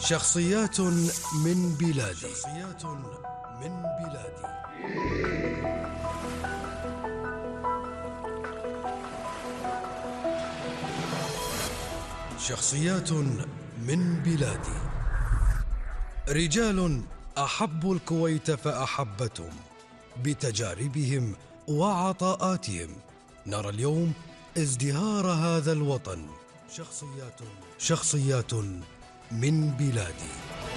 شخصيات من بلادي. شخصيات من بلادي. رجال أحبوا الكويت فأحبتهم بتجاربهم وعطاءاتهم. نرى اليوم ازدهار هذا الوطن. شخصيات من بلادي.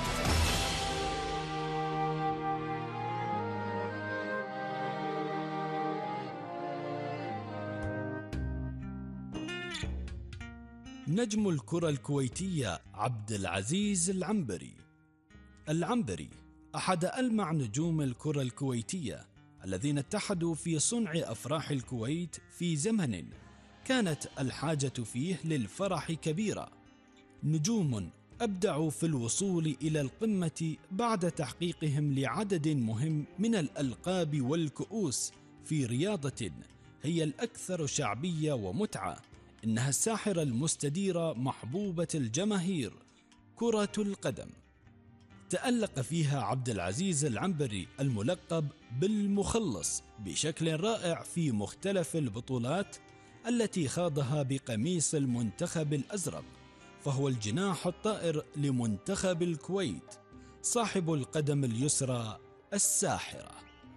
نجم الكرة الكويتية عبد العزيز العنبري. العنبري أحد ألمع نجوم الكرة الكويتية الذين اتحدوا في صنع أفراح الكويت في زمن كانت الحاجة فيه للفرح كبيرة. نجوم أبدعوا في الوصول إلى القمة بعد تحقيقهم لعدد مهم من الألقاب والكؤوس في رياضة هي الأكثر شعبية ومتعة، إنها الساحرة المستديرة محبوبة الجماهير، كرة القدم. تألق فيها عبد العزيز العنبري الملقب بالمخلص بشكل رائع في مختلف البطولات التي خاضها بقميص المنتخب الأزرق، فهو الجناح الطائر لمنتخب الكويت، صاحب القدم اليسرى الساحرة.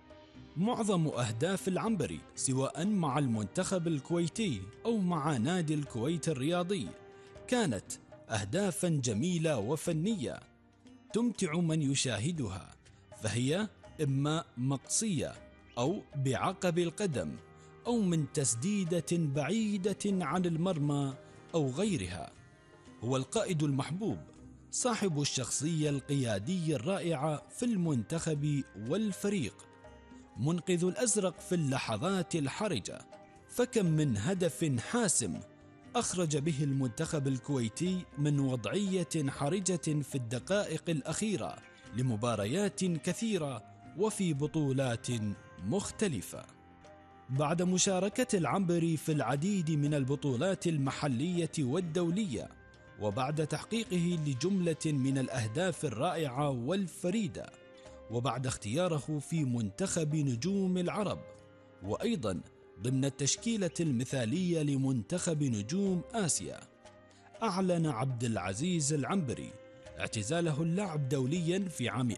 معظم أهداف العنبري سواء مع المنتخب الكويتي أو مع نادي الكويت الرياضي كانت أهدافا جميلة وفنية تمتع من يشاهدها، فهي إما مقصية أو بعقب القدم أو من تسديدة بعيدة عن المرمى أو غيرها. هو القائد المحبوب، صاحب الشخصية القيادية الرائعة في المنتخب والفريق، منقذ الأزرق في اللحظات الحرجة. فكم من هدف حاسم أخرج به المنتخب الكويتي من وضعية حرجة في الدقائق الأخيرة لمباريات كثيرة وفي بطولات مختلفة. بعد مشاركة العنبري في العديد من البطولات المحلية والدولية، وبعد تحقيقه لجملة من الأهداف الرائعة والفريدة، وبعد اختياره في منتخب نجوم العرب، وأيضا ضمن التشكيلة المثالية لمنتخب نجوم آسيا، أعلن عبد العزيز العنبري اعتزاله اللعب دوليا في عام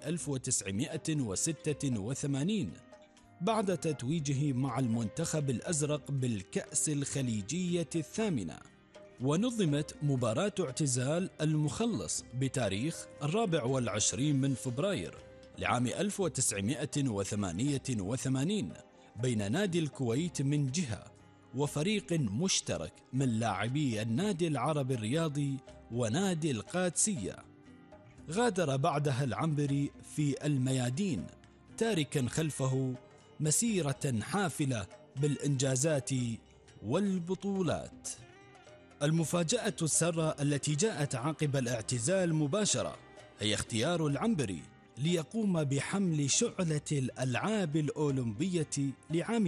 1986 بعد تتويجه مع المنتخب الأزرق بالكأس الخليجية الثامنة. ونظمت مباراة اعتزال المخلص بتاريخ 24 من فبراير لعام 1988 بين نادي الكويت من جهة وفريق مشترك من لاعبي النادي العربي الرياضي ونادي القادسية. غادر بعدها العنبري في الميادين تاركا خلفه مسيرة حافلة بالإنجازات والبطولات. المفاجأة السارة التي جاءت عقب الاعتزال مباشرة هي اختيار العنبري ليقوم بحمل شعلة الألعاب الأولمبية لعام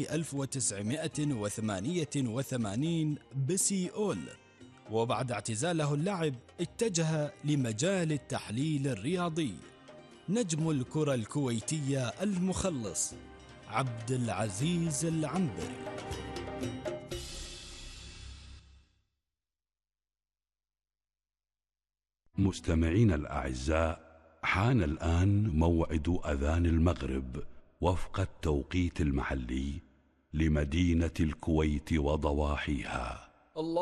1988 بسيول، وبعد اعتزاله اللعب اتجه لمجال التحليل الرياضي. نجم الكرة الكويتية المخلص عبد العزيز العنبري. مستمعينا الأعزاء، حان الآن موعد أذان المغرب وفق التوقيت المحلي لمدينة الكويت وضواحيها.